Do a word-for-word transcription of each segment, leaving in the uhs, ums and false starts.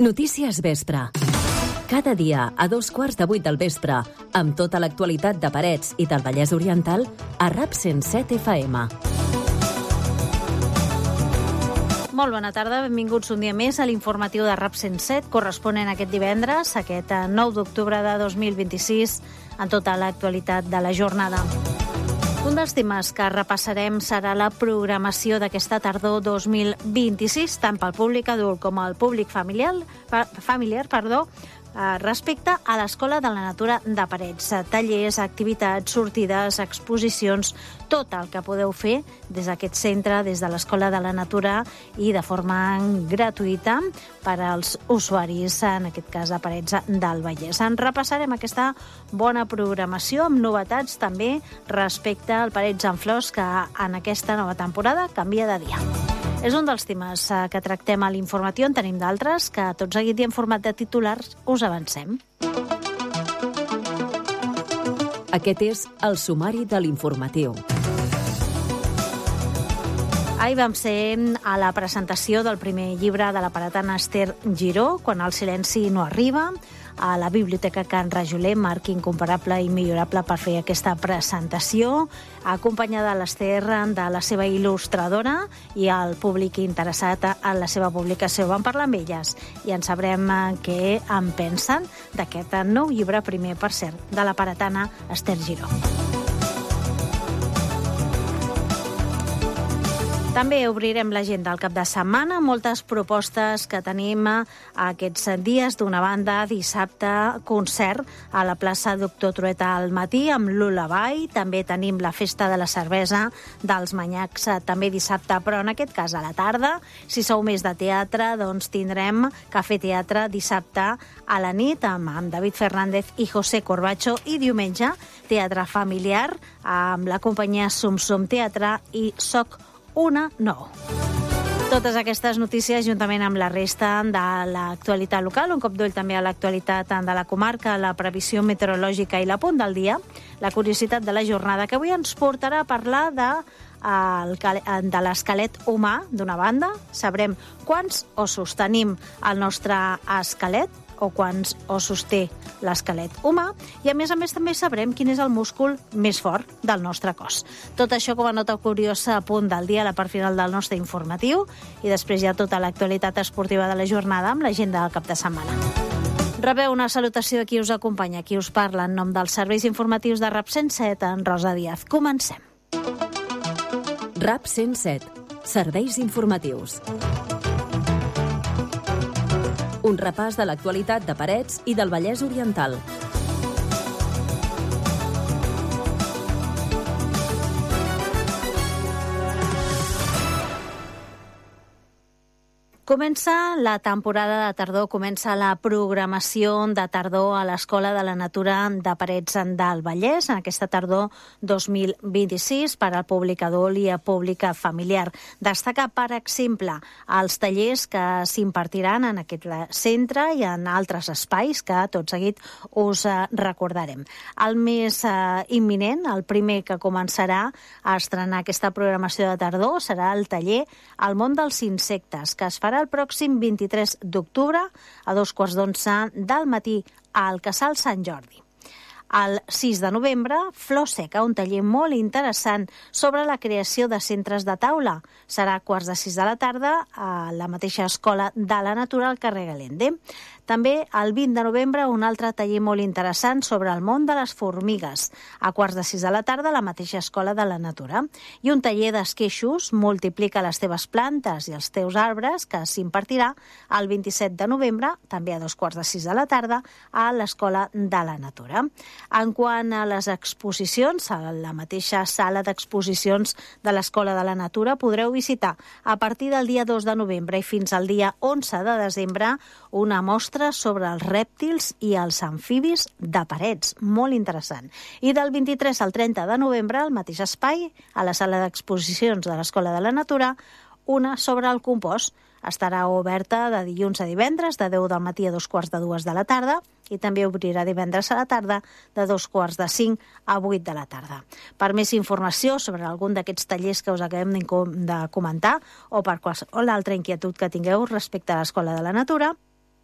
Notícies Vespre. Cada dia a dos quarts de vuit del vespre, amb tota l'actualitat de Parets i del Vallès Oriental, a RAP cent set F M. Molt bona tarda, benvinguts un dia més a l'informatiu de RAP cent set, corresponent aquest divendres, aquest nou d'octubre de dos mil vint-i-sis, en tota l'actualitat de la jornada. Un dels temes que repassarem serà la programació d'aquesta tardor dos mil vint-i-sis, tant pel públic adult com el públic familiar, familiar perdó, respecte a l'Escola de la Natura de Parets. Tallers, activitats, sortides, exposicions, tot el que podeu fer des d'aquest centre, des de l'Escola de la Natura i de forma gratuïta per als usuaris, en aquest cas a Parets del Vallès. En repassarem aquesta bona programació amb novetats també respecte al Parets en Flors, que en aquesta nova temporada canvia de dia. És un dels temes que tractem a l'informatiu. En tenim d'altres que tot seguit i en format de titulars us avancem. Aquest és el sumari de l'informatiu. Ahir vam ser a la presentació del primer llibre de la paratana Esther Giró, Quan el silenci no arriba, a la Biblioteca Can Rajoler, marc incomparable i millorable per fer aquesta presentació, acompanyada de l'Esther, de la seva il·lustradora i el públic interessat en la seva publicació. Vam parlar amb elles i en sabrem què en pensen d'aquest nou llibre, primer, per cert, de la paratana Esther Giró. També obrirem l'agenda al cap de setmana, moltes propostes que tenim aquests dies. D'una banda, dissabte, concert a la plaça Doctor Trueta al matí amb Lullaby. També tenim la festa de la cervesa dels Manyacs també dissabte, però en aquest cas a la tarda. Si sou més de teatre, doncs tindrem Cafè Teatre dissabte a la nit amb, amb David Fernández i José Corbacho, i diumenge teatre familiar amb la companyia Sum Sum Teatre i Soc Una Nou. Totes aquestes notícies, juntament amb la resta de l'actualitat local, un cop d'ull també a l'actualitat de la comarca, la previsió meteorològica i la punt del dia, la curiositat de la jornada, que avui ens portarà a parlar de, de l'esquelet humà, d'una banda. Sabrem quants ossos tenim al nostre esquelet, o quants ossos té l'esquelet humà, i a més a més també sabrem quin és el múscul més fort del nostre cos. Tot això com a nota curiosa a punt del dia, a la part final del nostre informatiu, i després hi ha tota l'actualitat esportiva de la jornada amb l'agenda del cap de setmana. Rebeu una salutació de qui us acompanya, qui us parla en nom dels serveis informatius de RAP cent set, en Rosa Díaz. Comencem. RAP cent set. Serveis informatius. Un repàs de l'actualitat de Parets i del Vallès Oriental. Comença la temporada de tardor, comença la programació de tardor a l'Escola de la Natura de Parets del Vallès, en aquesta tardor dos mil vint-i-sis, per al públic adult i a públic familiar. Destaca, per exemple, els tallers que s'impartiran en aquest centre i en altres espais que tot seguit us recordarem. El més eh, imminent, el primer que començarà a estrenar aquesta programació de tardor, serà el taller El món dels insectes, que es farà el pròxim vint-i-tres d'octubre a dos quarts d'onze del matí al Casal Sant Jordi. El sis de novembre, Flor Seca, un taller molt interessant sobre la creació de centres de taula. Serà a quarts de sis de la tarda a la mateixa Escola de la Natura al carrer Galende. També el vint de novembre un altre taller molt interessant sobre el món de les formigues, a quarts de sis de la tarda a la mateixa Escola de la Natura. I un taller d'esqueixos, Multiplica les teves plantes i els teus arbres, que s'impartirà el vint-i-set de novembre, també a dos quarts de sis de la tarda, a l'Escola de la Natura. En quant a les exposicions, a la mateixa sala d'exposicions de l'Escola de la Natura podreu visitar a partir del dia dos de novembre i fins al dia onze de desembre una mostra sobre els rèptils i els amfibis de Parets, molt interessant. I del vint-i-tres al trenta de novembre, al mateix espai, a la sala d'exposicions de l'Escola de la Natura, una sobre el compost. Estarà oberta de dilluns a divendres, de deu del matí a dos quarts de dues de la tarda, i també obrirà divendres a la tarda, de dos quarts de cinc a vuit de la tarda. Per més informació sobre algun d'aquests tallers que us acabem de comentar, o per qualsevol altra inquietud que tingueu respecte a l'Escola de la Natura,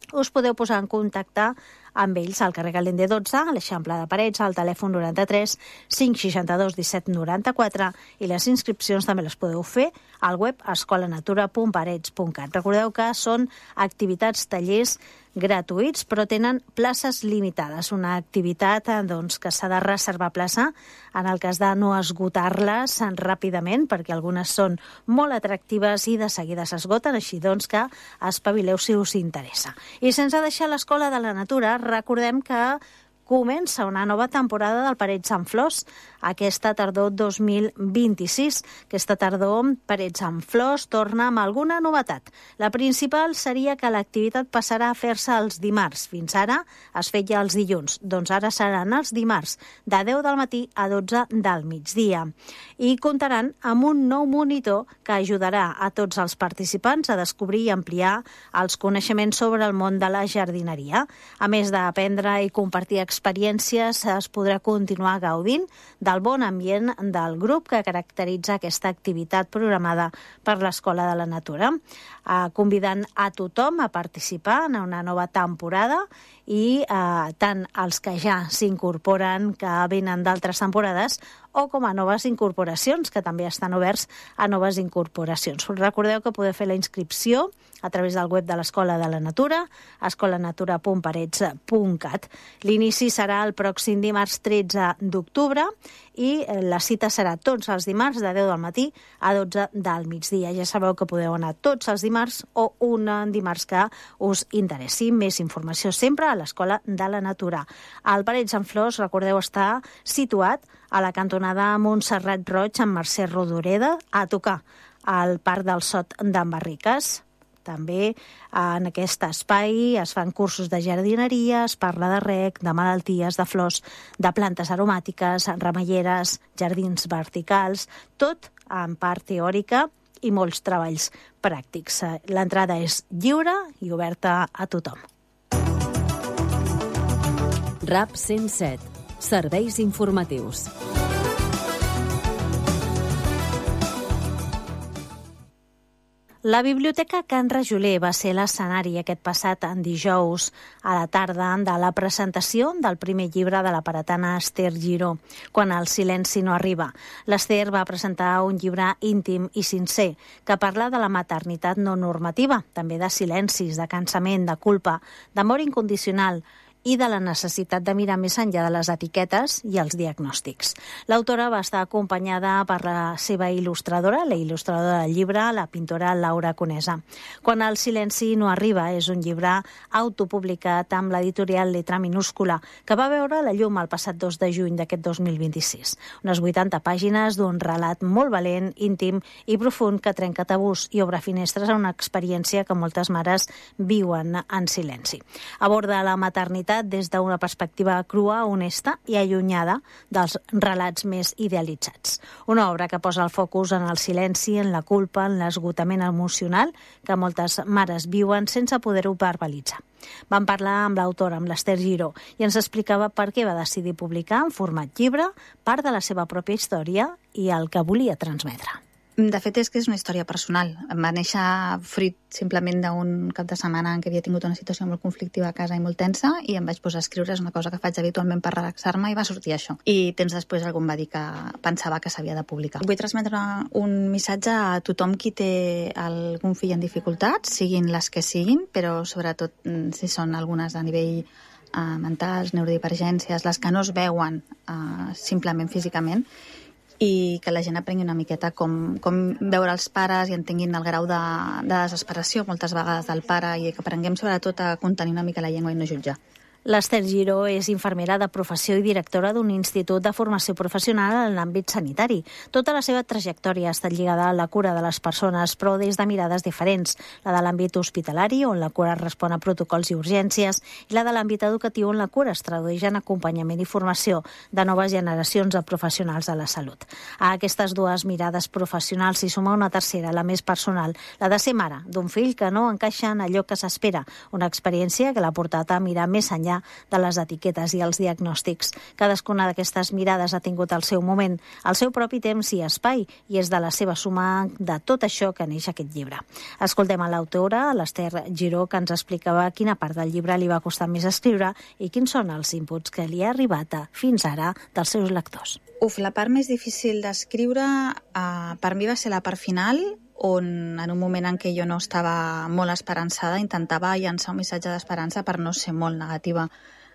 us podeu posar en contacte amb ells al carrer Galender dotze, a l'Eixample de Parets, al telèfon noranta-tres cinc seixanta-dos disset noranta-quatre, i les inscripcions també les podeu fer al web escolanatura punt parets punt cat. Recordeu que són activitats, tallers gratuïts, però tenen places limitades. Una activitat doncs, que s'ha de reservar plaça en el cas de no esgotar-les ràpidament, perquè algunes són molt atractives i de seguida s'esgoten, així doncs que espavileu si us interessa. I sense deixar l'Escola de la Natura, recordem que comença una nova temporada del Parets amb Flors aquesta tardor dos mil vint-i-sis. Aquesta tardor Parets amb Flors torna amb alguna novetat. La principal seria que l'activitat passarà a fer-se els dimarts. Fins ara es feia els dilluns. Doncs ara seran els dimarts, de deu del matí a dotze del migdia. I comptaran amb un nou monitor que ajudarà a tots els participants a descobrir i ampliar els coneixements sobre el món de la jardineria. A més d'aprendre i compartir experiències, es podrà continuar gaudint del bon ambient del grup que caracteritza aquesta activitat programada per l'Escola de la Natura, eh, convidant a tothom a participar en una nova temporada i eh, tant els que ja s'incorporen, que venen d'altres temporades, o com a noves incorporacions, que també estan oberts a noves incorporacions. Recordeu que podeu fer la inscripció a través del web de l'Escola de la Natura, escolanatura punt parets punt cat. L'inici serà el pròxim dimarts tretze d'octubre i la cita serà tots els dimarts de deu del matí a dotze del migdia. Ja sabeu que podeu anar tots els dimarts o un dimarts que us interessi. Més informació sempre a l'Escola de la Natura. El Parets amb Flors, recordeu, està situat a la cantonada Montserrat Roig amb Mercè Rodoreda, a tocar al Parc del Sot d'en Barriques. També en aquest espai es fan cursos de jardineria, es parla de rec, de malalties, de flors, de plantes aromàtiques, remeieres, jardins verticals, tot en part teòrica i molts treballs pràctics. L'entrada és lliure i oberta a tothom. RAP cent set. Serveis informatius. La Biblioteca Can Rajoler va ser l'escenari aquest passat en dijous a la tarda de la presentació del primer llibre de la paratana Esther Giró, Quan el silenci no arriba. L'Esther va presentar un llibre íntim i sincer que parla de la maternitat no normativa, també de silencis, de cansament, de culpa, d'amor incondicional i de la necessitat de mirar més enllà de les etiquetes i els diagnòstics. L'autora va estar acompanyada per la seva il·lustradora, la il·lustradora del llibre, la pintora Laura Conesa. Quan el silenci no arriba és un llibre autopublicat amb l'editorial Letra Minúscula, que va veure la llum el passat dos de juny d'aquest dos mil vint-i-sis. Unes vuitanta pàgines d'un relat molt valent, íntim i profund que trenca tabús i obre finestres a una experiència que moltes mares viuen en silenci. Aborda la maternitat des d'una perspectiva crua, honesta i allunyada dels relats més idealitzats. Una obra que posa el focus en el silenci, en la culpa, en l'esgotament emocional que moltes mares viuen sense poder-ho verbalitzar. Vam parlar amb l'autora, amb l'Esther Giró, i ens explicava per què va decidir publicar en format llibre part de la seva pròpia història i el que volia transmetre. De fet, és que és una història personal. Em va néixer fruit simplement d'un cap de setmana en què havia tingut una situació molt conflictiva a casa i molt tensa, i em vaig posar a escriure, és una cosa que faig habitualment per relaxar-me, i va sortir això. I temps després algú em va dir que pensava que s'havia de publicar. Vull transmetre un missatge a tothom qui té algun fill en dificultats, siguin les que siguin, però sobretot si són algunes a nivell eh, mentals, neurodivergències, les que no es veuen eh, simplement físicament, i que la gent aprengui una miqueta com, com veure els pares i entenguin el grau de, de desesperació moltes vegades del pare, i que aprenguem sobretot a contenir una mica la llengua i no jutjar. L'Esther Giró és infermera de professió i directora d'un institut de formació professional en l'àmbit sanitari. Tota la seva trajectòria ha estat lligada a la cura de les persones, però des de mirades diferents. La de l'àmbit hospitalari, on la cura respon a protocols i urgències, i la de l'àmbit educatiu, on la cura es tradueix en acompanyament i formació de noves generacions de professionals de la salut. A aquestes dues mirades professionals s'hi suma una tercera, la més personal, la de ser mare d'un fill que no encaixa en allò que s'espera, una experiència que l'ha portat a mirar més enllà enllà de les etiquetes i els diagnòstics. Cadascuna d'aquestes mirades ha tingut el seu moment, el seu propi temps i espai, i és de la seva suma de tot això que neix aquest llibre. Escoltem a l'autora, l'Ester Giró, que ens explicava quina part del llibre li va costar més escriure i quins són els inputs que li ha arribat a, fins ara dels seus lectors. Uf, la part més difícil d'escriure eh, per mi va ser la part final, on en un moment en què jo no estava molt esperançada intentava llançar un missatge d'esperança per no ser molt negativa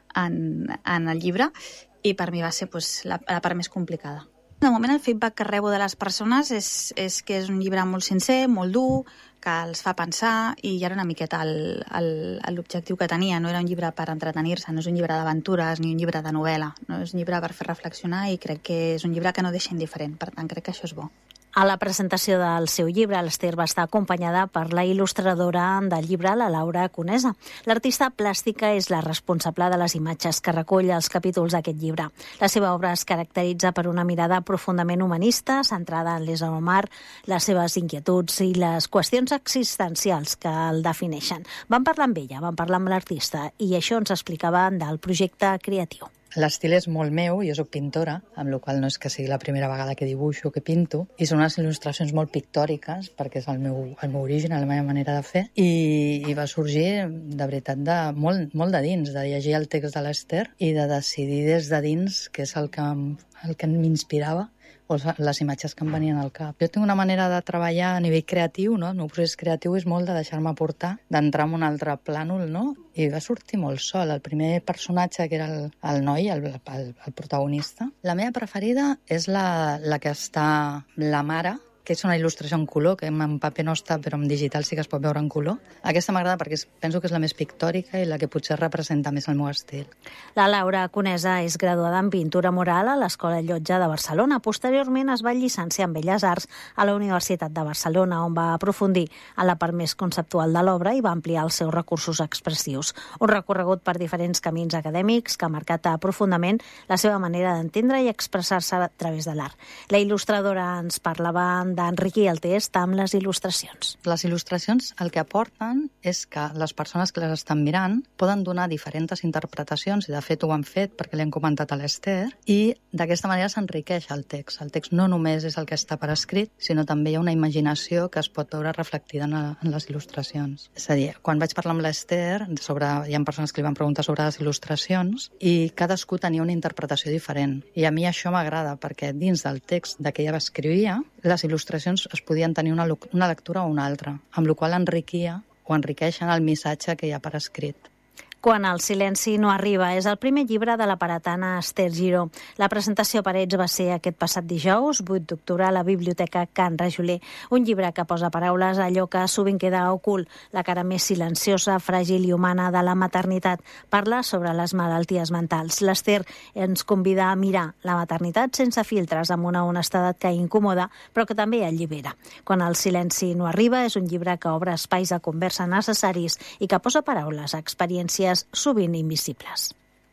en, en el llibre, i per mi va ser pues, la, la part més complicada. De moment el feedback que rebo de les persones és, és que és un llibre molt sincer, molt dur, que els fa pensar, i ja era una miqueta el, el, l'objectiu que tenia. No era un llibre per entretenir-se, no és un llibre d'aventures ni un llibre de novel·la, no és un llibre per fer reflexionar, i crec que és un llibre que no deixa indiferent, per tant crec que això és bo. A la presentació del seu llibre, l'Ester va estar acompanyada per la il·lustradora del llibre, la Laura Conesa. L'artista plàstica és la responsable de les imatges que recull els capítols d'aquest llibre. La seva obra es caracteritza per una mirada profundament humanista, centrada en l'ésser humà, les seves inquietuds i les qüestions existencials que el defineixen. Vam parlar amb ella, vam parlar amb l'artista, i això ens explicava del projecte creatiu. L'estil és molt meu, jo soc pintora, amb la qual no és que sigui la primera vegada que dibuixo o que pinto, i són unes il·lustracions molt pictòriques, perquè és el meu, el meu origen, la meva manera de fer, i, i va sorgir, de veritat, de, molt, molt de dins, de llegir el text de l'Ester i de decidir des de dins què és el que, el que m'inspirava, o les imatges que em venien al cap. Jo tinc una manera de treballar a nivell creatiu, no? El meu procés creatiu és molt de deixar-me portar, d'entrar en un altre plànol, no? I va sortir molt sol. El primer personatge, que era el, el noi, el, el, el protagonista. La meva preferida és la, la que està la mare, que és una il·lustració en color, que en paper no està, però en digital sí que es pot veure en color. Aquesta m'agrada perquè penso que és la més pictòrica i la que potser representa més el meu estil. La Laura Conesa és graduada en pintura mural a l'Escola Llotja de Barcelona. Posteriorment es va llicenciar en Belles Arts a la Universitat de Barcelona, on va aprofundir en la part més conceptual de l'obra i va ampliar els seus recursos expressius. Un recorregut per diferents camins acadèmics que ha marcat profundament la seva manera d'entendre i expressar-se a través de l'art. La il·lustradora ens parlava d'enriquir el text amb les il·lustracions. Les il·lustracions el que aporten és que les persones que les estan mirant poden donar diferents interpretacions, i de fet ho han fet perquè li han comentat a l'Ester, i d'aquesta manera s'enriqueix el text. El text no només és el que està per escrit, sinó també hi ha una imaginació que es pot veure reflectida en, en les il·lustracions. És a dir, quan vaig parlar amb l'Ester, sobre, hi ha persones que li van preguntar sobre les il·lustracions, i cadascú tenia una interpretació diferent. I a mi això m'agrada, perquè dins del text de què ella escrivia, les il·lustracions es podien tenir una, una lectura o una altra, amb la qual enriquia o enriqueixen el missatge que hi ha per escrit. Quan el silenci no arriba és el primer llibre de la paratana Ester Giró. La presentació a Parets va ser aquest passat dijous, vuit d'octubre, a la Biblioteca Can Rajoler. Un llibre que posa paraules a allò que sovint queda ocult, la cara més silenciosa, fràgil i humana de la maternitat. Parla sobre les malalties mentals. L'Ester ens convida a mirar la maternitat sense filtres, amb una honestedat que incomoda, però que també allibera. Quan el silenci no arriba és un llibre que obre espais de conversa necessaris i que posa paraules a experiències sovint invisibles.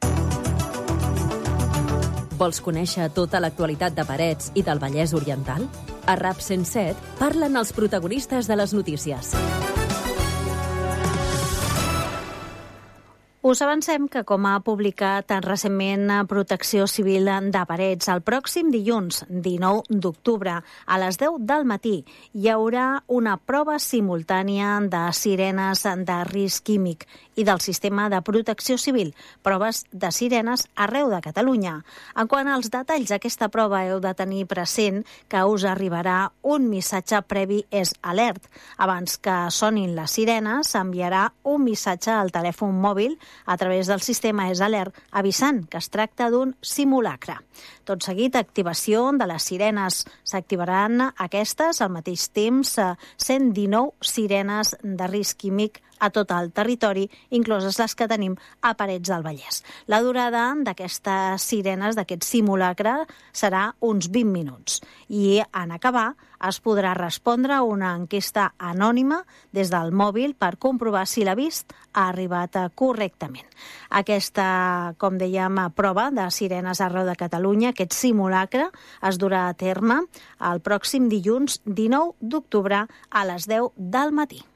Vols conèixer tota l'actualitat de Parets i del Vallès Oriental? A RAP cent set parlen els protagonistes de les notícies. Us avancem que, com ha publicat recentment Protecció Civil de Parets, el pròxim dilluns, dinou d'octubre, a les deu del matí, hi haurà una prova simultània de sirenes de risc químic i del sistema de protecció civil, proves de sirenes arreu de Catalunya. En quant als detalls d'aquesta prova, heu de tenir present que us arribarà un missatge previ és alert. Abans que sonin les sirenes, s'enviarà un missatge al telèfon mòbil a través del sistema és alert, avisant que es tracta d'un simulacre. Tot seguit, activació de les sirenes. S'activaran aquestes al mateix temps cent dinou sirenes de risc químic a tot el territori, incloses les que tenim a Parets del Vallès. La durada d'aquestes sirenes, d'aquest simulacre, serà uns vint minuts. I en acabar es podrà respondre a una enquesta anònima des del mòbil per comprovar si l'avís ha arribat correctament. Aquesta, com dèiem, prova de sirenes arreu de Catalunya, aquest simulacre, es durà a terme el pròxim dilluns dinou d'octubre a les deu del matí.